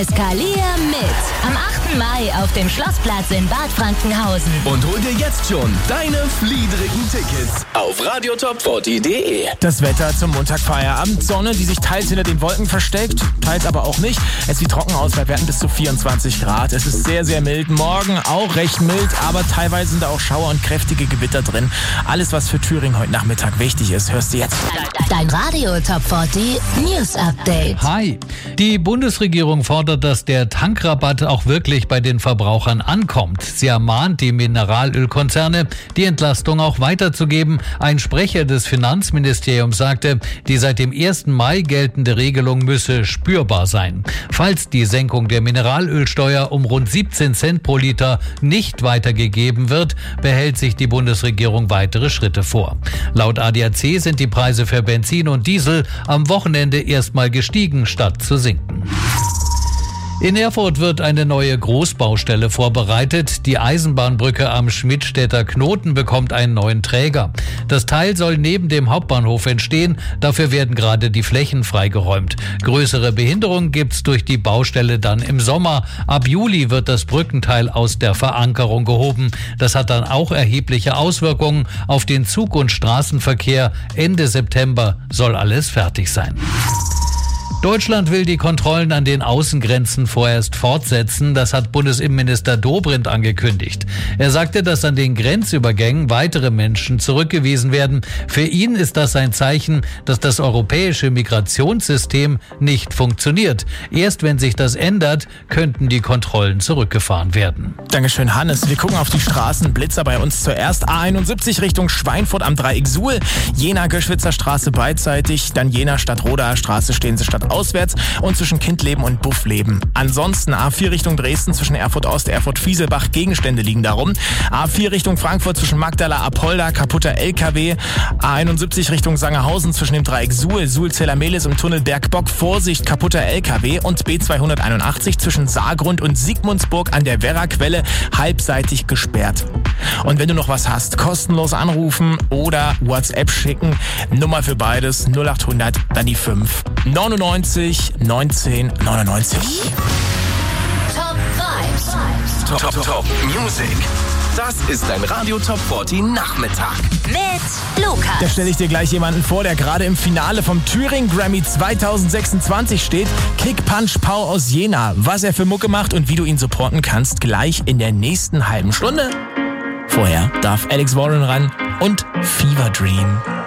Eskalier mit. Am 8. Mai auf dem Schlossplatz in Bad Frankenhausen. Und hol dir jetzt schon deine fliedrigen Tickets auf radiotop40.de. Das Wetter zum Montagfeierabend. Sonne, die sich teils hinter den Wolken versteckt, teils aber auch nicht. Es sieht trocken aus, bei Werten bis zu 24 Grad. Es ist sehr, sehr mild. Morgen auch recht mild, aber teilweise sind da auch Schauer und kräftige Gewitter drin. Alles, was für Thüringen heute Nachmittag wichtig ist, hörst du jetzt. Dein Radio Top 40 News Update. Hi. Die Bundesregierung fordert, dass der Tankrabatt auch wirklich bei den Verbrauchern ankommt. Sie ermahnt die Mineralölkonzerne, die Entlastung auch weiterzugeben. Ein Sprecher des Finanzministeriums sagte, die seit dem 1. Mai geltende Regelung müsse spürbar sein. Falls die Senkung der Mineralölsteuer um rund 17 Cent pro Liter nicht weitergegeben wird, behält sich die Bundesregierung weitere Schritte vor. Laut ADAC sind die Preise für Benzin und Diesel am Wochenende erstmal gestiegen, statt zu sinken. In Erfurt wird eine neue Großbaustelle vorbereitet. Die Eisenbahnbrücke am Schmidtstädter Knoten bekommt einen neuen Träger. Das Teil soll neben dem Hauptbahnhof entstehen. Dafür werden gerade die Flächen freigeräumt. Größere Behinderungen gibt's durch die Baustelle dann im Sommer. Ab Juli wird das Brückenteil aus der Verankerung gehoben. Das hat dann auch erhebliche Auswirkungen auf den Zug- und Straßenverkehr. Ende September soll alles fertig sein. Deutschland will die Kontrollen an den Außengrenzen vorerst fortsetzen. Das hat Bundesinnenminister Dobrindt angekündigt. Er sagte, dass an den Grenzübergängen weitere Menschen zurückgewiesen werden. Für ihn ist das ein Zeichen, dass das europäische Migrationssystem nicht funktioniert. Erst wenn sich das ändert, könnten die Kontrollen zurückgefahren werden. Dankeschön, Hannes. Wir gucken auf die Straßenblitzer bei uns zuerst. A71 Richtung Schweinfurt am Dreieck Suhl. Jena-Göschwitzer Straße beidseitig. Dann Jena-Stadt-Rodaer Straße stehen sie statt auswärts und zwischen Kindleben und Buffleben. Ansonsten A4 Richtung Dresden zwischen Erfurt Ost, Erfurt Fieselbach, Gegenstände liegen darum. A4 Richtung Frankfurt zwischen Magdala, Apolda, kaputter LKW. A71 Richtung Sangerhausen zwischen dem Dreieck Suhl, Suhl-Zellermehlis im Tunnel Bergbock, Vorsicht, kaputter LKW. Und B281 zwischen Saargrund und Sigmundsburg an der Werraquelle halbseitig gesperrt. Und wenn du noch was hast, kostenlos anrufen oder WhatsApp schicken. Nummer für beides 0800, dann die 5. 99 19 99. Top 5. Top Music. Das ist dein Radio Top 40 Nachmittag. Mit Lukas. Da stelle ich dir gleich jemanden vor, der gerade im Finale vom Thüringen Grammy 2026 steht. Kick Punch Pau aus Jena. Was er für Mucke macht und wie du ihn supporten kannst, gleich in der nächsten halben Stunde. Vorher darf Alex Warren ran und Fever Dream.